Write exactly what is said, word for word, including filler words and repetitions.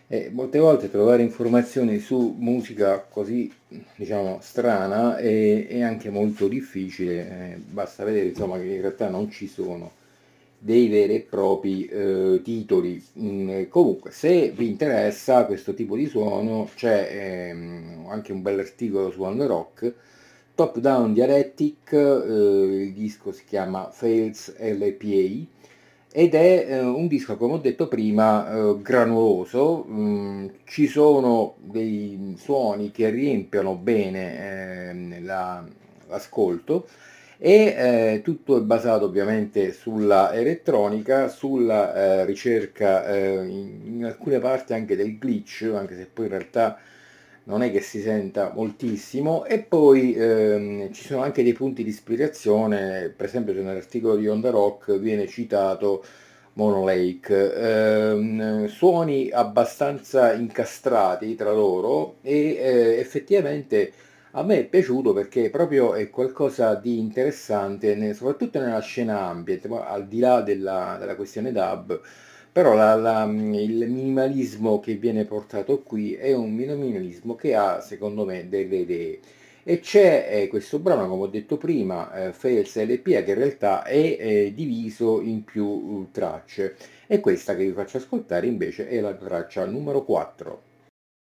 E molte volte trovare informazioni su musica così, diciamo, strana è, è anche molto difficile, eh, basta vedere insomma che in realtà non ci sono dei veri e propri eh, titoli. Mm, comunque, se vi interessa questo tipo di suono, c'è ehm, anche un bell'articolo su On The Rock, Top Down Dialectic, eh, il disco si chiama Fails L P A ed è eh, un disco, come ho detto prima, eh, granuloso. Mm, ci sono dei suoni che riempiono bene ehm, la- l'ascolto e eh, tutto è basato ovviamente sulla elettronica, sulla eh, ricerca eh, in, in alcune parti anche del glitch, anche se poi in realtà non è che si senta moltissimo, e poi ehm, ci sono anche dei punti di ispirazione, per esempio se nell'articolo di On The Rock viene citato Mono Lake, ehm, suoni abbastanza incastrati tra loro e eh, effettivamente a me è piaciuto perché proprio è qualcosa di interessante, ne- soprattutto nella scena ambient, ma al di là della, della questione dub, però la- la- il minimalismo che viene portato qui è un minimalismo che ha, secondo me, delle idee. E c'è eh, questo brano, come ho detto prima, eh, Fails L P A, che in realtà è eh, diviso in più uh, tracce. E questa che vi faccio ascoltare invece è la traccia numero quattro.